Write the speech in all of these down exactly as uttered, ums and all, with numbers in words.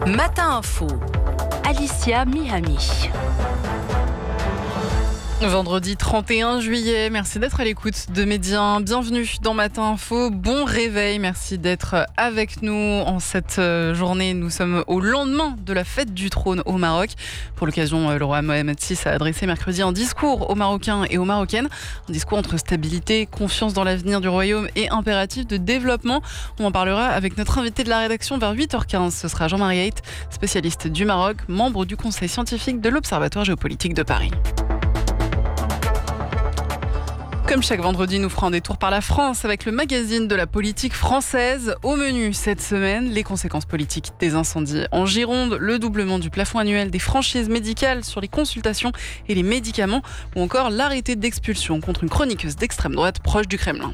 Matin Info, Alicia Mihami. Vendredi trente et un juillet, merci d'être à l'écoute de Média. Bienvenue dans Matin Info, bon réveil, merci d'être avec nous en cette journée. Nous sommes au lendemain de la fête du trône au Maroc. Pour l'occasion, le roi Mohamed six a adressé mercredi un discours aux Marocains et aux Marocaines. Un discours entre stabilité, confiance dans l'avenir du royaume et impératif de développement. On en parlera avec notre invité de la rédaction vers huit heures quinze. Ce sera Jean-Marie Haidt, spécialiste du Maroc, membre du conseil scientifique de l'Observatoire géopolitique de Paris. Comme chaque vendredi, nous ferons un détour par la France avec le magazine de la politique française. Au menu cette semaine, les conséquences politiques des incendies en Gironde, le doublement du plafond annuel des franchises médicales sur les consultations et les médicaments, ou encore l'arrêté d'expulsion contre une chroniqueuse d'extrême droite proche du Kremlin.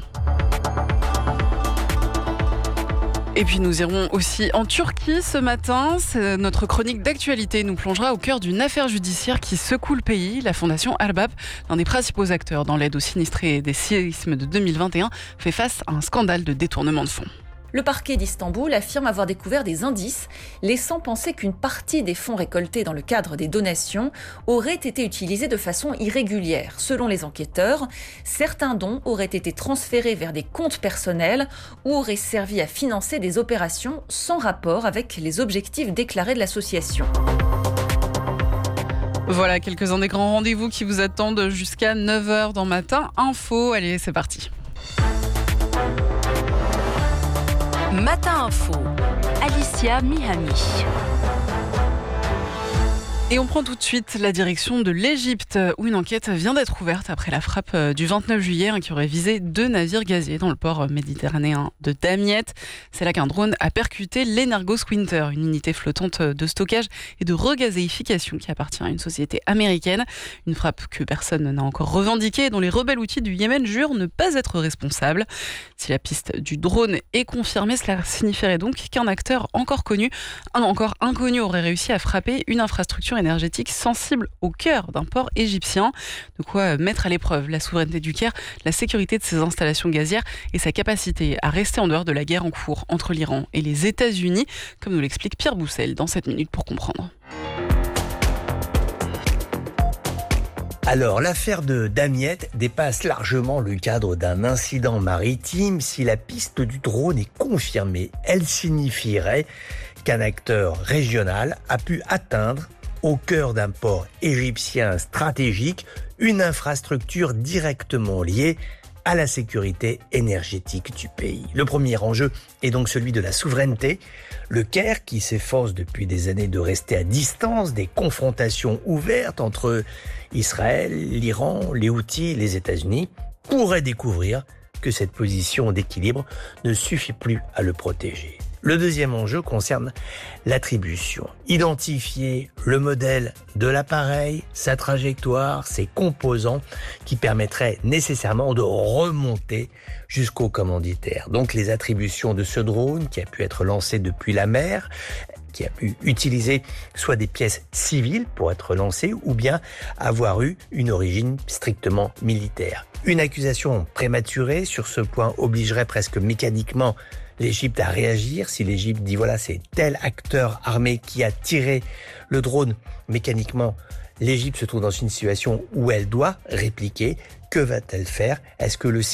Et puis nous irons aussi en Turquie ce matin. C'est notre chronique d'actualité nous plongera au cœur d'une affaire judiciaire qui secoue le pays. La fondation Albap, l'un des principaux acteurs dans l'aide aux sinistrés des séismes de deux mille vingt et un, fait face à un scandale de détournement de fonds. Le parquet d'Istanbul affirme avoir découvert des indices laissant penser qu'une partie des fonds récoltés dans le cadre des donations auraient été utilisés de façon irrégulière. Selon les enquêteurs, certains dons auraient été transférés vers des comptes personnels ou auraient servi à financer des opérations sans rapport avec les objectifs déclarés de l'association. Voilà quelques-uns des grands rendez-vous qui vous attendent jusqu'à neuf heures dans Matin Info. Allez, c'est parti. Matin Info, Alicia Mihami. Et on prend tout de suite la direction de l'Égypte, où une enquête vient d'être ouverte après la frappe du vingt-neuf juillet qui aurait visé deux navires gaziers dans le port méditerranéen de Damiette. C'est là qu'un drone a percuté l'Energos Winter, une unité flottante de stockage et de regazéification qui appartient à une société américaine. Une frappe que personne n'a encore revendiquée et dont les rebelles outils du Yémen jurent ne pas être responsables. Si la piste du drone est confirmée, cela signifierait donc qu'un acteur encore connu, un encore inconnu aurait réussi à frapper une infrastructure énergétique sensible au cœur d'un port égyptien. De quoi mettre à l'épreuve la souveraineté du Caire, la sécurité de ses installations gazières et sa capacité à rester en dehors de la guerre en cours entre l'Iran et les États-Unis, comme nous l'explique Pierre Boussel dans sept minutes pour comprendre. Alors, l'affaire de Damiette dépasse largement le cadre d'un incident maritime. Si la piste du drone est confirmée, elle signifierait qu'un acteur régional a pu atteindre au cœur d'un port égyptien stratégique, une infrastructure directement liée à la sécurité énergétique du pays. Le premier enjeu est donc celui de la souveraineté. Le Caire, qui s'efforce depuis des années de rester à distance des confrontations ouvertes entre Israël, l'Iran, les Houthis, les États-Unis, pourrait découvrir que cette position d'équilibre ne suffit plus à le protéger. Le deuxième enjeu concerne l'attribution. Identifier le modèle de l'appareil, sa trajectoire, ses composants qui permettraient nécessairement de remonter jusqu'au commanditaire. Donc les attributions de ce drone qui a pu être lancé depuis la mer, qui a pu utiliser soit des pièces civiles pour être lancé ou bien avoir eu une origine strictement militaire. Une accusation prématurée sur ce point obligerait presque mécaniquement l'Égypte à réagir. Si l'Égypte dit voilà, c'est tel acteur armé qui a tiré le drone, mécaniquement, l'Égypte se trouve dans une situation où elle doit répliquer. Que va-t-elle faire ? Est-ce que le